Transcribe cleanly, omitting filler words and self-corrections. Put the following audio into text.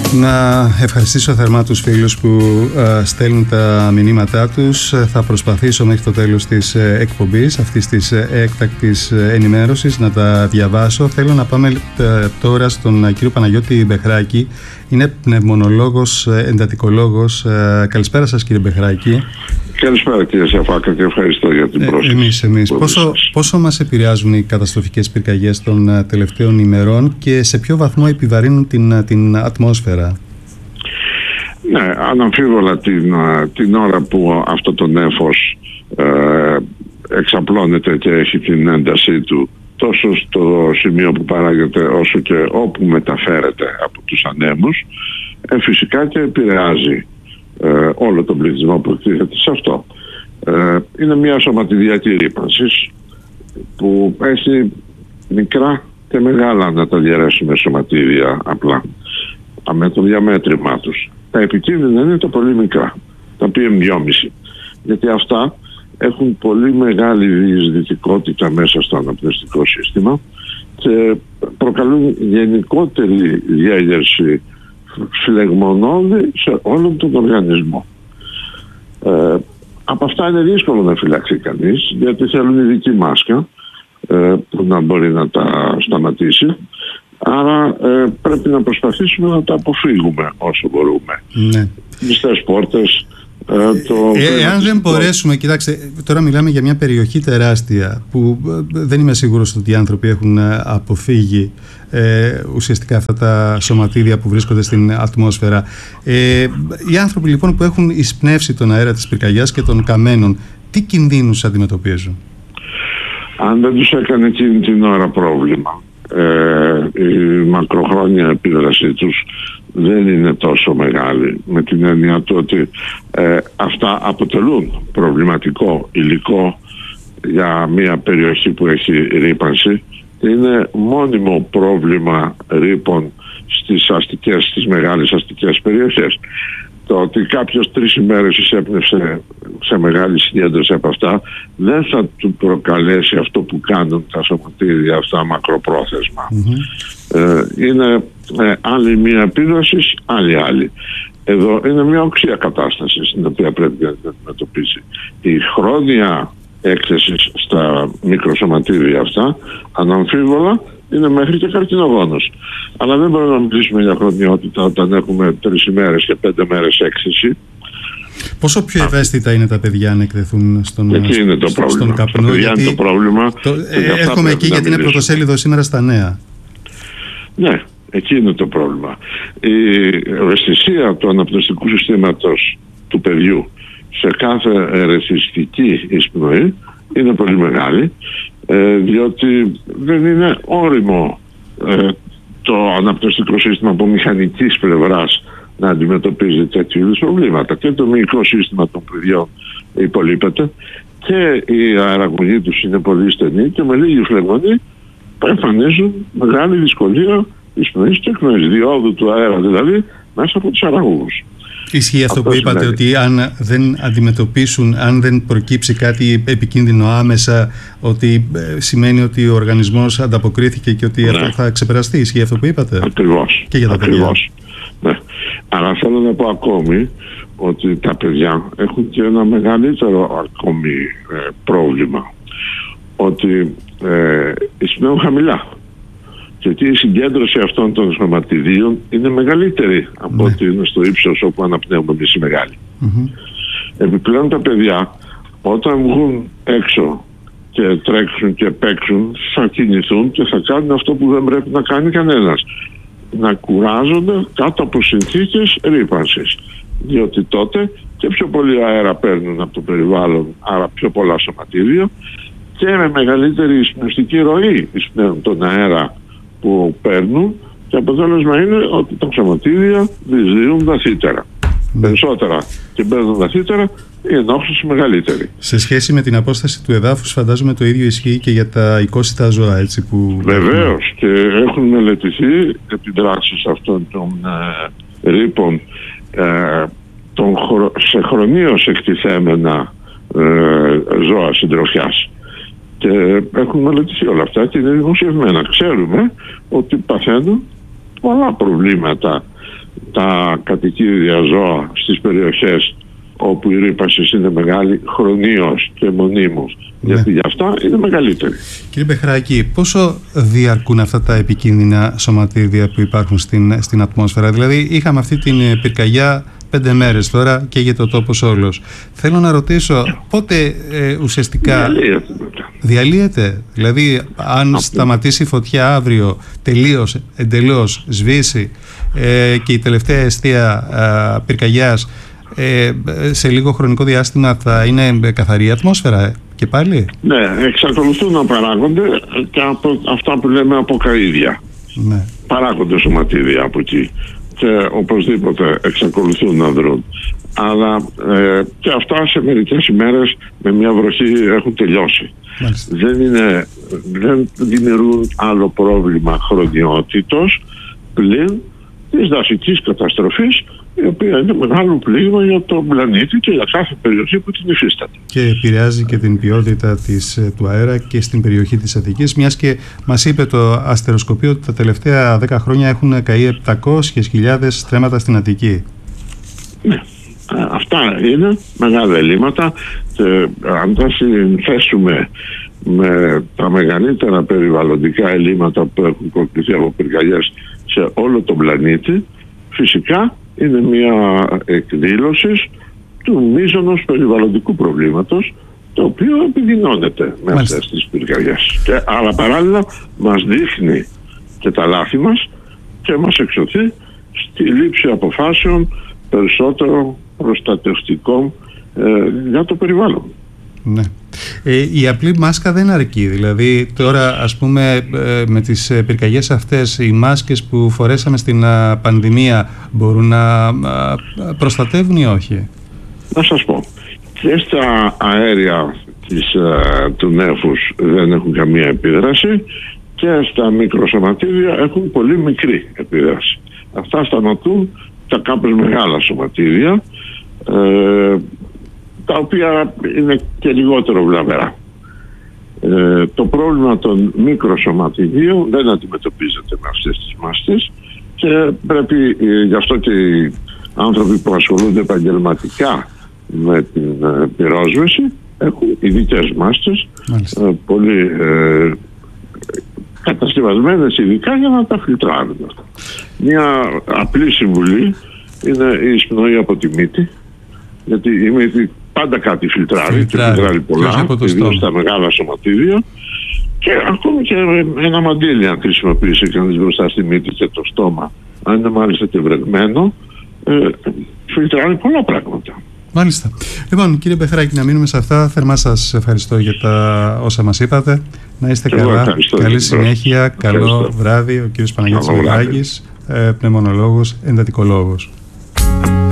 Να ευχαριστήσω θερμά τους φίλους που στέλνουν τα μηνύματά τους. Θα προσπαθήσω μέχρι το τέλος της εκπομπής, αυτής της έκτακτης ενημέρωσης, να τα διαβάσω. Θέλω να πάμε τώρα στον κύριο Παναγιώτη Μπεχράκη. Είναι πνευμονολόγος, εντατικολόγος. Καλησπέρα σας, κύριε Μπεχράκη. Καλησπέρα, κύριε Σαφάκα, και ευχαριστώ για την πρόσκληση. Εμείς. Πόσο μας επηρεάζουν οι καταστροφικές πυρκαγιές των τελευταίων ημερών και σε ποιο βαθμό επιβαρύνουν την ατμόσφαιρα? Ναι, αναμφίβολα την ώρα που αυτό το νέφος εξαπλώνεται και έχει την έντασή του τόσο στο σημείο που παράγεται όσο και όπου μεταφέρεται από τους ανέμους, φυσικά και επηρεάζει όλο τον πληθυσμό που εκτίθεται σε αυτό. Είναι μια σωματιδιακή ρύπανση που έχει μικρά και μεγάλα, να τα διαιρέσουμε, σωματίδια απλά με το διαμέτρημά τους. Τα επικίνδυνα είναι τα πολύ μικρά, τα PM2,5, γιατί αυτά έχουν πολύ μεγάλη διεισδυτικότητα μέσα στο αναπνευστικό σύστημα και προκαλούν γενικότερη διέγερση φλεγμονώδη σε όλον τον οργανισμό. Από αυτά είναι δύσκολο να φυλάξει κανείς, γιατί θέλουν ειδική μάσκα που να μπορεί να τα σταματήσει. Άρα πρέπει να προσπαθήσουμε να τα αποφύγουμε όσο μπορούμε. Ναι. Μιστές πόρτες. Εάν δεν μπορέσουμε, κοιτάξτε, τώρα μιλάμε για μια περιοχή τεράστια που δεν είμαι σίγουρος ότι οι άνθρωποι έχουν αποφύγει ουσιαστικά αυτά τα σωματίδια που βρίσκονται στην ατμόσφαιρα. Οι άνθρωποι λοιπόν που έχουν εισπνεύσει τον αέρα της πυρκαγιάς και των καμένων, τι κινδύνους αντιμετωπίζουν? Αν δεν τους έκανε εκείνη την ώρα πρόβλημα, η μακροχρόνια επίδρασή τους δεν είναι τόσο μεγάλη, με την έννοια του ότι αυτά αποτελούν προβληματικό υλικό για μια περιοχή που έχει ρύπανση. Είναι μόνιμο πρόβλημα ρήπων στις μεγάλες αστικές περιοχές. Το ότι κάποιος 3 ημέρες εισέπνευσε σε μεγάλη συγκέντρωση από αυτά δεν θα του προκαλέσει αυτό που κάνουν τα σωματίδια αυτά μακροπρόθεσμα. Είναι άλλη μία επίδραση, άλλη. Εδώ είναι μια οξία κατάσταση στην οποία πρέπει να αντιμετωπίσει. Η χρόνια έκθεση στα μικροσωματίδια αυτά αναμφίβολα είναι μέχρι και καρκινογόνος. Αλλά δεν μπορούμε να μιλήσουμε για χρονιότητα όταν έχουμε 3 ημέρες και 5 μέρες έκθεση. Πόσο πιο ευαίσθητα είναι τα παιδιά να εκτεθούν στον καπνό? Γιατί είναι το πρόβλημα. Έρχομαι εκεί γιατί είναι πρωτοσέλιδο σήμερα στα νέα. Ναι, εκεί είναι το πρόβλημα. Η ευαισθησία του αναπνευστικού συστήματος του παιδιού σε κάθε ερεθιστική εισπνοή είναι πολύ μεγάλη, διότι δεν είναι όριμο το αναπνευστικό σύστημα από μηχανικής πλευράς να αντιμετωπίζει τέτοιου είδους προβλήματα. Και το μυϊκό σύστημα των παιδιών υπολείπεται και η αεραγωγή τους είναι πολύ στενή και με λίγη φλεγμονή εμφανίζουν μεγάλη δυσκολία εισπνοής και εκπνοής, διόδου του αέρα δηλαδή μέσα από τους αεραγωγούς. Ισχύει αυτό που είπατε, ότι αν δεν αντιμετωπίσουν, αν δεν προκύψει κάτι επικίνδυνο άμεσα, ότι σημαίνει ότι ο οργανισμός ανταποκρίθηκε και ότι αυτό θα ξεπεραστεί? Ισχύει αυτό που είπατε? Ακριβώς. Και για τα παιδιά. Ναι. Αλλά θέλω να πω ακόμη ότι τα παιδιά έχουν και ένα μεγαλύτερο ακόμη πρόβλημα, ότι εισπνέουν χαμηλά. Γιατί η συγκέντρωση αυτών των σωματιδίων είναι μεγαλύτερη από ότι είναι στο ύψος όπου αναπνέουμε εμείς οι μεγάλοι. Επιπλέον τα παιδιά όταν βγουν έξω και τρέξουν και παίξουν θα κινηθούν και θα κάνουν αυτό που δεν πρέπει να κάνει κανένας. Να κουράζονται κάτω από συνθήκες ρύπανσης. Διότι τότε και πιο πολύ αέρα παίρνουν από το περιβάλλον, άρα πιο πολλά σωματίδια, και με μεγαλύτερη εισπνευστική ροή εισπνέουν τον αέρα που παίρνουν, και αποτέλεσμα είναι ότι τα σωματίδια διεισδύουν βαθύτερα. Περισσότερα και μπαίνουν βαθύτερα, η ενόχληση μεγαλύτερη. Σε σχέση με την απόσταση του εδάφους, φαντάζομαι το ίδιο ισχύει και για τα οικόσιτα ζώα, έτσι που... Βεβαίως, και έχουν μελετηθεί επιδράσεις αυτών των ρήπων σε χρονίως εκτιθέμενα ζώα συντροφιάς. Και έχουν μελετηθεί όλα αυτά και είναι δημοσιευμένα. Ξέρουμε ότι παθαίνουν πολλά προβλήματα τα κατοικίδια ζώα στις περιοχές όπου η ρύπανση είναι μεγάλη χρονίως και μονίμως. Ναι. Γιατί για αυτά είναι μεγαλύτερη. Κύριε Μπεχράκη, πόσο διαρκούν αυτά τα επικίνδυνα σωματίδια που υπάρχουν στην ατμόσφαιρα? Δηλαδή, είχαμε αυτή την πυρκαγιά 5 μέρες, τώρα καίγεται ο τόπος όλος. Θέλω να ρωτήσω, πότε ουσιαστικά διαλύεται? Δηλαδή, αν σταματήσει η φωτιά αύριο, εντελώς σβήσει και η τελευταία εστία πυρκαγιάς, σε λίγο χρονικό διάστημα θα είναι καθαρή ατμόσφαιρα και πάλι? Ναι, εξακολουθούν να παράγονται και από αυτά που λέμε αποκαΐδια. Ναι. Παράγονται σωματίδια από εκεί και οπωσδήποτε εξακολουθούν να δρουν. Αλλά και αυτά σε μερικές ημέρες με μια βροχή έχουν τελειώσει. Δεν δημιουργούν άλλο πρόβλημα χρονιότητος πλην της δασικής καταστροφής, η οποία είναι μεγάλο πλήγμα για τον πλανήτη και για κάθε περιοχή που την υφίσταται. Και επηρεάζει και την ποιότητα του αέρα και στην περιοχή της Αττικής, μιας και μας είπε το αστεροσκοπείο ότι τα τελευταία 10 χρόνια έχουν καεί 700.000 στρέμματα στην Αττική. Ναι, αυτά είναι μεγάλα ελλείμματα και αν τα συνθέσουμε με τα μεγαλύτερα περιβαλλοντικά ελλείμματα που έχουν προκληθεί από πυρκαγιές σε όλο τον πλανήτη, φυσικά είναι μια εκδήλωση του μείζωνος περιβαλλοντικού προβλήματος, το οποίο επιδεινώνεται με αυτές τις πυρκαγιές. Αλλά παράλληλα μας δείχνει και τα λάθη μας και μας εξωθεί στη λήψη αποφάσεων περισσότερο προστατευτικών για το περιβάλλον. Ναι. Η απλή μάσκα δεν αρκεί. Δηλαδή τώρα, ας πούμε, με τις πυρκαγιές αυτές, οι μάσκες που φορέσαμε στην πανδημία μπορούν να προστατεύουν ή όχι? Να σας πω, και στα αέρια του νέφους δεν έχουν καμία επίδραση και στα μικροσωματίδια έχουν πολύ μικρή επίδραση. Αυτά σταματούν τα κάπως μεγάλα σωματίδια, τα οποία είναι και λιγότερο βλαβερά. Το πρόβλημα των μικροσωματιδίων δεν αντιμετωπίζεται με αυτές τις μάσκες και πρέπει, γι' αυτό και οι άνθρωποι που ασχολούνται επαγγελματικά με την πυρόσβεση έχουν ειδικές μάσκες, πολύ κατασκευασμένες ειδικά για να τα φιλτράρουν. Μια απλή συμβουλή είναι η εισπνοή από τη μύτη, γιατί η μύτη πάντα κάτι φιλτράρει και φιλτράρει πολλά, ιδίως στα μεγάλα σωματίδια, και ακόμη και ένα μαντίλι αν χρησιμοποιήσει κανείς μπροστά στη μύτη και το στόμα, αν είναι μάλιστα και βρεγμένο, φιλτράρει πολλά πράγματα. Μάλιστα. Λοιπόν, κύριε Μπεχράκη, να μείνουμε σε αυτά. Θερμά σας ευχαριστώ για τα όσα μας είπατε. Να είστε καλά. Καλή συνέχεια. Καλό βράδυ. Ο κύριος Παναγιώτης Μπεχράκης, πνευμονολόγος, εντατικολόγος.